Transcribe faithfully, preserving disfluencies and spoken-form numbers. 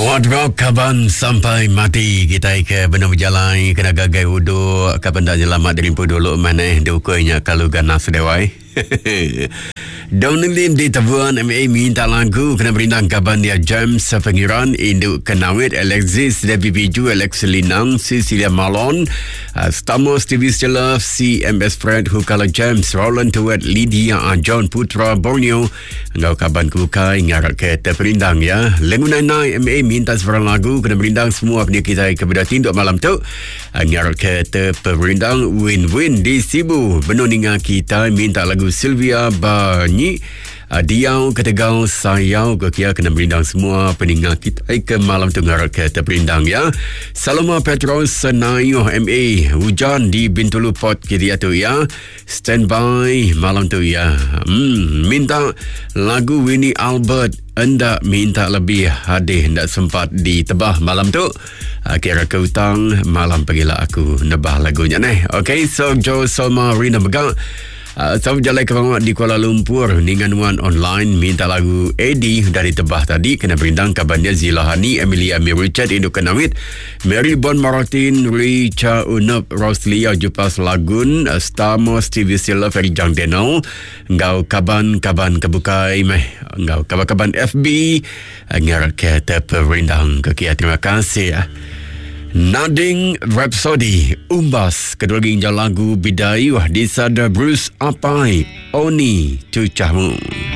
Wadrok kaban sampai mati kita ke benar berjalan kena gagai uduk kaban dah jelamat dari dulu mana diukurnya kalau ganas dewai. Donalin di tabuan M A minta lagu kena berindang kaban dia James Pengiran induk kenawit Alexis Devi Biju Alex Linang Cecilia Malon uh, Stamos T V Stella C M S Fred Hukala James Roland Tuat Lydia John Putra Borneo engkau kaban kukai ngarak ke terperindang ya lengunan nai M A minta sebarang lagu kena berindang semua pendia kita kepada tinduk malam tu ngarak ke terperindang win-win di Sibu benoninga kita minta lagu Sylvia Banyi Uh, Diau ketegau sayau kekia kena berindang semua peninggal kita ke malam tu ngarak ke terperindang ya. Saloma Petros Senayo M A hujan di Bintulu Port kita tu ya. Standby malam tu ya. Hmm, minta lagu Winnie Albert anda minta lebih hadir hendak sempat ditebah malam tu. Uh, kira ke hutang malam pergilah aku nebah lagunya ni. Okay, so Joe Solma Rina Megak Uh, Sama jalan ke bawah di Kuala Lumpur Ningan Wan online minta lagu Eddie dari tebah tadi kena berindang kabarnya Zilahani Emilia Amir Richard Induk Kenawit Mary Bon Maratin Richa Unup Roslia Jupas Lagun uh, Stamos T V Silla Ferry Jang Denau Ngau kaban-kaban kebukai meh Ngau kaban-kaban F B uh, Ngarak ke terperindang kekia. Terima kasih ya. Nading Rhapsody Umbas kedua ginjal lagu Bidayuh di sada Bruce Apai Oni Cucahmu.